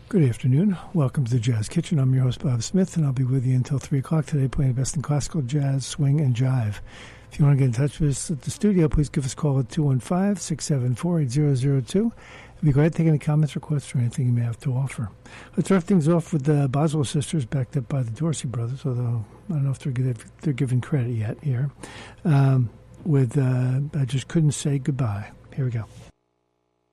Good afternoon. Welcome to the Jazz Kitchen. I'm your host, Bob Smith, and I'll be with you until 3 o'clock today playing the best in classical jazz, swing, and jive. If you want to get in touch with us at the studio, please give us a call at 215-674-8002. It'd be great to take any comments, requests, or anything you may have to offer. Let's start things off with the Boswell sisters, backed up by the Dorsey brothers, although I don't know if they're given credit yet here, with I Just Couldn't Say Goodbye. Here we go.